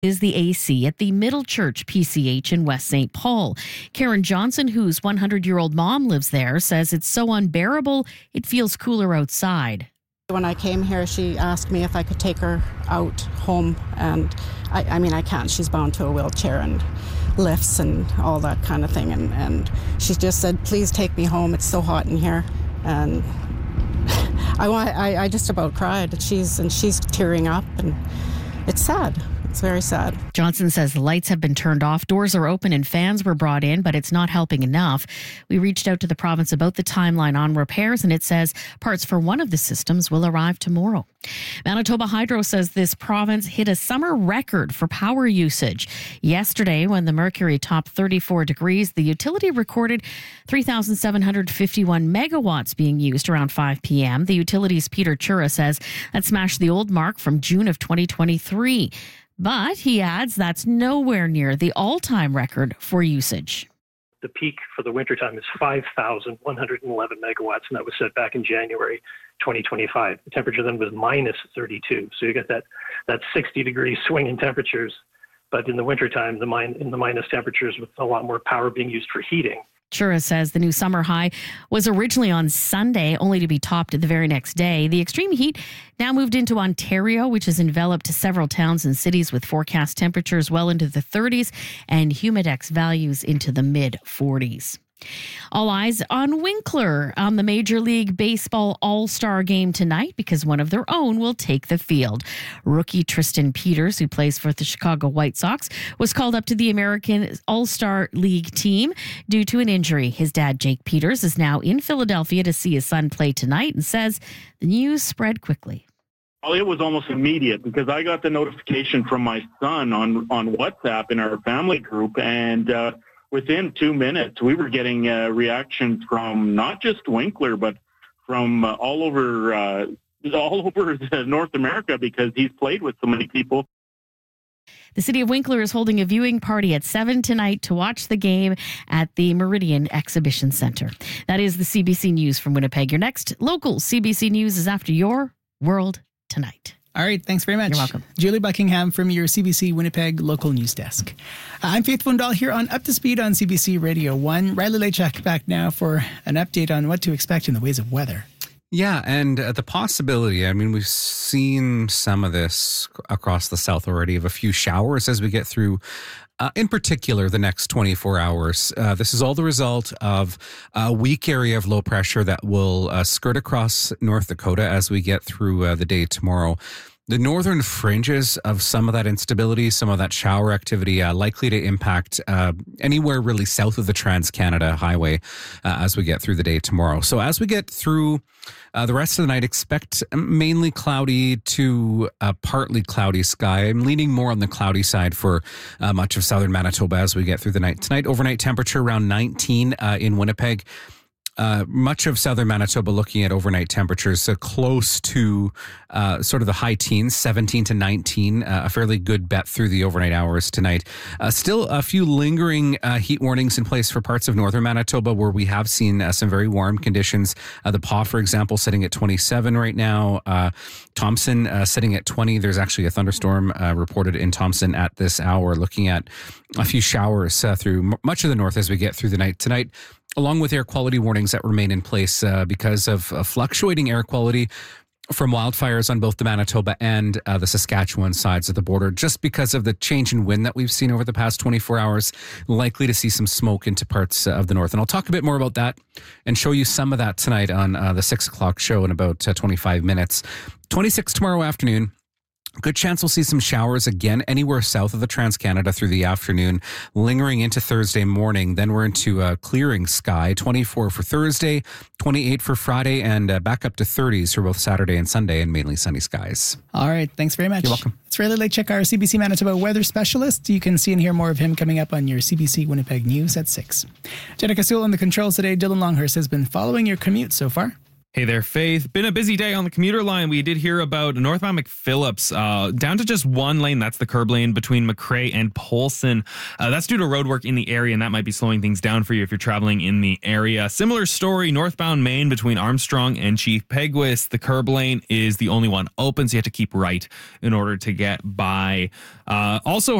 Is the AC at the Middle Church PCH in West St. Paul. Karen Johnson, whose 100-year-old mom lives there, says it's so unbearable it feels cooler outside. When I came here, she asked me if I could take her out home, and I can't. She's bound to a wheelchair and lifts and all that kind of thing, and she just said, please take me home, it's so hot in here. And I just about cried. She's tearing up, and it's sad. It's very sad. Johnson says the lights have been turned off, doors are open and fans were brought in, but it's not helping enough. We reached out to the province about the timeline on repairs, and it says parts for one of the systems will arrive tomorrow. Manitoba Hydro says this province hit a summer record for power usage. Yesterday, when the mercury topped 34 degrees, the utility recorded 3,751 megawatts being used around 5 p.m. The utility's Peter Chura says that smashed the old mark from June of 2023. But he adds that's nowhere near the all-time record for usage. The peak for the wintertime is 5,111 megawatts, and that was set back in January 2025. The temperature then was minus 32. So you get that 60-degree swing in temperatures. But in the wintertime, in the minus temperatures with a lot more power being used for heating. Chura says the new summer high was originally on Sunday, only to be topped the very next day. The extreme heat now moved into Ontario, which has enveloped several towns and cities with forecast temperatures well into the 30s and humidex values into the mid-40s. All eyes on Winkler on the Major League Baseball All-Star game tonight because one of their own will take the field. Rookie Tristan Peters, who plays for the Chicago White Sox, was called up to the American All-Star League team due to an injury. His dad, Jake Peters, is now in Philadelphia to see his son play tonight and says the news spread quickly. Well, it was almost immediate because I got the notification from my son on WhatsApp in our family group, and within 2 minutes, we were getting reactions from not just Winkler, but from all over North America because he's played with so many people. The city of Winkler is holding a viewing party at 7 tonight to watch the game at the Meridian Exhibition Center. That is the CBC News from Winnipeg. Your next local CBC News is after your World Tonight. All right, thanks very much. You're welcome. Julie Buckingham from your CBC Winnipeg local news desk. I'm Faith Wendell here on Up to Speed on CBC Radio 1. Riley Lechak back now for an update on what to expect in the ways of weather. Yeah, and the possibility, we've seen some of this across the south already of a few showers as we get through, in particular, the next 24 hours. This is all the result of a weak area of low pressure that will skirt across North Dakota as we get through the day tomorrow. The northern fringes of some of that instability, some of that shower activity likely to impact anywhere really south of the Trans-Canada Highway as we get through the day tomorrow. So as we get through the rest of the night, expect mainly cloudy to partly cloudy sky. I'm leaning more on the cloudy side for much of southern Manitoba as we get through the night. Tonight, overnight temperature around 19 in Winnipeg. Much of southern Manitoba looking at overnight temperatures close to sort of the high teens, 17 to 19, a fairly good bet through the overnight hours tonight. Still a few lingering heat warnings in place for parts of northern Manitoba where we have seen some very warm conditions. The Paw, for example, sitting at 27 right now. Thompson sitting at 20. There's actually a thunderstorm reported in Thompson at this hour, looking at a few showers through much of the north as we get through the night tonight, along with air quality warnings that remain in place because of fluctuating air quality from wildfires on both the Manitoba and the Saskatchewan sides of the border. Just because of the change in wind that we've seen over the past 24 hours, likely to see some smoke into parts of the north. And I'll talk a bit more about that and show you some of that tonight on the 6 o'clock show in about 25 minutes. 26 tomorrow afternoon. Good chance we'll see some showers again anywhere south of the Trans-Canada through the afternoon, lingering into Thursday morning. Then we're into a clearing sky, 24 for Thursday, 28 for Friday, and back up to 30s for both Saturday and Sunday, and mainly sunny skies. All right, thanks very much. You're welcome. It's Riley Lechak, our CBC Manitoba weather specialist. You can see and hear more of him coming up on your CBC Winnipeg News at 6. Jenica Sewell on the controls today. Dylan Longhurst has been following your commute so far. Hey there, Faith. Been a busy day on the commuter line. We did hear about northbound McPhillips down to just one lane. That's the curb lane between McRae and Polson. That's due to road work in the area, and that might be slowing things down for you if you're traveling in the area. Similar story, northbound Main between Armstrong and Chief Peguis. The curb lane is the only one open, so you have to keep right in order to get by. Also